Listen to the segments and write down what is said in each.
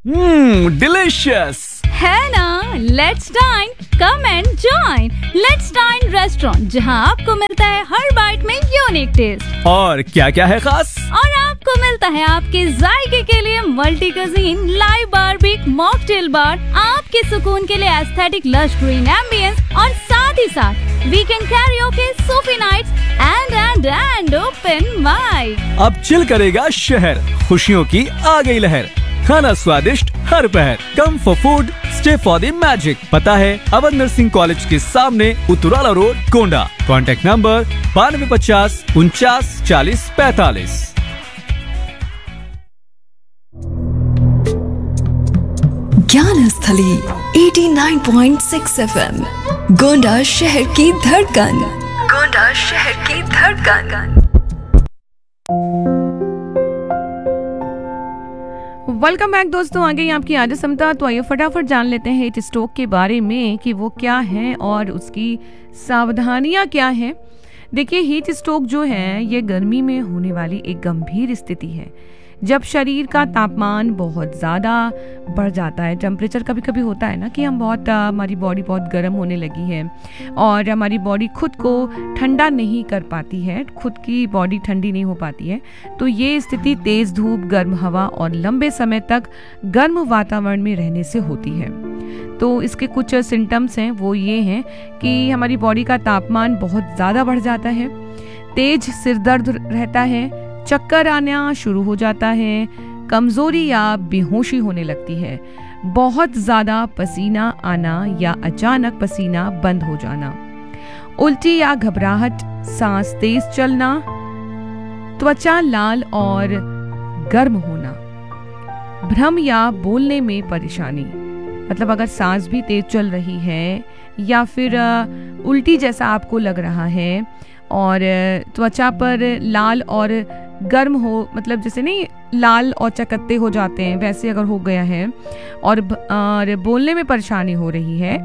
Delicious है ना। Let's dine, come and join. Let's dine restaurant, जहां आपको मिलता है हर बाइट में यूनिक टेस्ट। और क्या क्या है खास? और आपको मिलता है आपके जायके के लिए मल्टी कुजीन, लाइव बारबेक, मॉकटेल बार, आपके सुकून के लिए एस्थेटिक लश ग्रीन एम्बियंस, और साथ ही साथ weekend karaoke, Sufi nights and open mic. अब चिल करेगा शहर, खुशियों की आ गई लहर। खाना स्वादिष्ट हर पहर, come for food, stay for the magic. पता है अवध नर्सिंग कॉलेज के सामने, उतराला road, Gonda. Contact number 9250 49 40 45। Gyansthali 89.6 FM, Gonda शहर की धड़कन। गोंडा शहर की धड़कन। वेलकम बैक दोस्तों, आ गई आपकी आदत समता। तो आइए फटाफट जान लेते हैं हीट स्ट्रोक के बारे में कि वो क्या है और उसकी सावधानियां क्या है। देखिए, हीट स्ट्रोक जो है ये गर्मी में होने वाली एक गंभीर स्थिति है जब शरीर का तापमान बहुत ज़्यादा बढ़ जाता है। टेम्परेचर कभी कभी होता है ना कि हमारी बॉडी बहुत गर्म होने लगी है और हमारी बॉडी खुद को ठंडा नहीं कर पाती है, खुद की बॉडी ठंडी नहीं हो पाती है। तो ये स्थिति तेज़ धूप, गर्म हवा और लंबे समय तक गर्म वातावरण में रहने से होती है। तो इसके कुछ सिम्टम्स हैं, वो ये हैं कि हमारी बॉडी का तापमान बहुत ज़्यादा बढ़ जाता है, तेज सिरदर्द रहता है, चक्कर आना शुरू हो जाता है, कमजोरी या बेहोशी होने लगती है, बहुत ज़्यादा पसीना आना या अचानक पसीना बंद हो जाना, उल्टी या घबराहट, सांस तेज चलना, त्वचा लाल और गर्म होना, भ्रम या बोलने में परेशानी, मतलब अगर सांस भी तेज चल रही है या फिर उल्टी जैसा आपको लग रहा है और त्वचा पर लाल और गर्म हो, मतलब जैसे नहीं लाल और चकत्ते हो जाते हैं, वैसे अगर हो गया है और बोलने में परेशानी हो रही है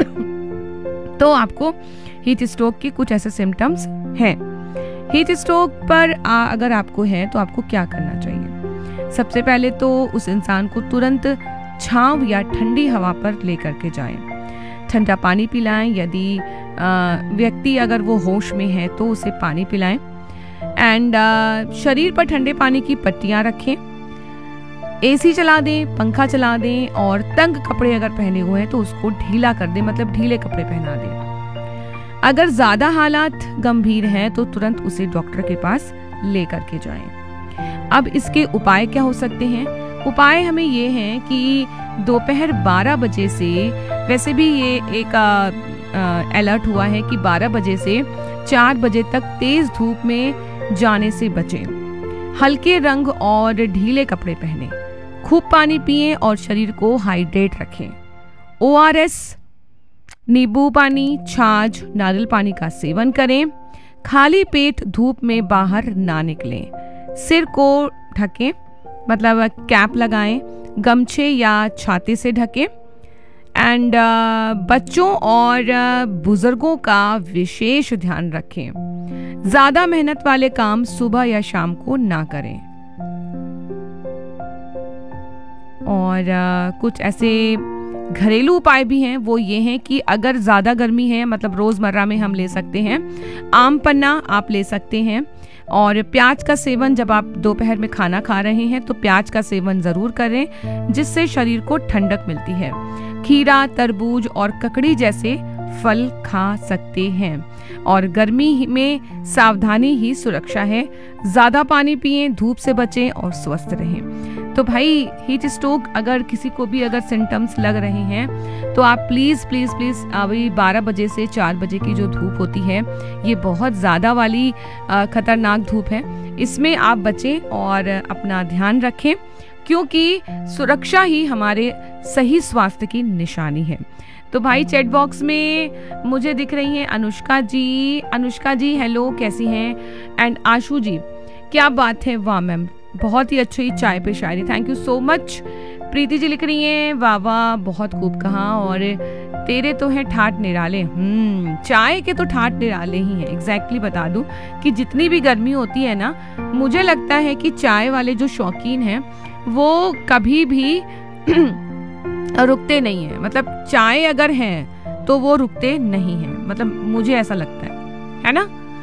तो आपको हीट स्ट्रोक के कुछ ऐसे सिम्टम्स हैं। हीट स्ट्रोक पर अगर आपको है तो आपको क्या करना चाहिए? सबसे पहले तो उस इंसान को तुरंत छांव या ठंडी हवा पर लेकर के जाएं, ठंडा पानी पिलाएं। यदि व्यक्ति अगर वो होश में है तो उसे पानी पिलाएं एंड शरीर पर ठंडे पानी की पट्टियां रखें, एसी चला दें, पंखा चला दें और तंग कपड़े अगर पहने हुए हैं तो उसको ढीला कर दें, मतलब ढीले कपड़े पहना दें। अगर ज़्यादा हालात गंभीर हैं तो तुरंत उसे डॉक्टर के पास लेकर के जाएं। अब इसके उपाय क्या हो सकते हैं? उपाय हमें ये हैं कि दोपहर 12 बजे से, वैसे भी ये एक अलर्ट हुआ है कि 12 बजे से 4 बजे तक तेज धूप में जाने से बचें। हल्के रंग और ढीले कपड़े पहनें, खूब पानी पिएं और शरीर को हाइड्रेट रखें। ORS, नींबू पानी, छाछ, नारियल पानी का सेवन करें। खाली पेट धूप में बाहर ना निकलें। सिर को ढकें, मतलब कैप लगाएं, गमछे या छाते से ढकें। एंड बच्चों और बुजुर्गों का विशेष ध्यान रखें। ज्यादा मेहनत वाले काम सुबह या शाम को ना करें। और कुछ ऐसे घरेलू उपाय भी हैं, वो ये हैं कि अगर ज़्यादा गर्मी है, मतलब रोज़मर्रा में हम ले सकते हैं, आम पन्ना आप ले सकते हैं। और प्याज का सेवन, जब आप दोपहर में खाना खा रहे हैं तो प्याज का सेवन ज़रूर करें, जिससे शरीर को ठंडक मिलती है। खीरा, तरबूज और ककड़ी जैसे फल खा सकते हैं। और गर्मी में सावधानी ही सुरक्षा है। ज़्यादा पानी पिएं, धूप से बचें और स्वस्थ रहें। तो भाई, हीट स्ट्रोक अगर किसी को भी अगर सिम्टम्स लग रहे हैं तो आप प्लीज़ प्लीज़ प्लीज़ अभी 12 बजे से 4 बजे की जो धूप होती है, ये बहुत ज़्यादा वाली खतरनाक धूप है, इसमें आप बचें और अपना ध्यान रखें, क्योंकि सुरक्षा ही हमारे सही स्वास्थ्य की निशानी है। तो भाई, चैट बॉक्स में मुझे दिख रही हैं अनुष्का जी हेलो, कैसी हैं? एंड आशु जी, क्या बात है, वाह मैम, बहुत ही अच्छी चाय पे शायरी, thank you so much. Preeti ji लिख रही हैं, वाह वाह, बहुत खूब कहा, और तेरे तो हैं ठाट निराले। चाय के तो ठाट निराले ही हैं। एग्जैक्टली बता दूं कि जितनी भी गर्मी होती है ना, मुझे लगता है कि चाय वाले जो शौकीन हैं वो कभी भी रुकते नहीं है, मतलब चाय अगर है तो वो रुकते नहीं है, मतलब मुझे ऐसा लगता है ना।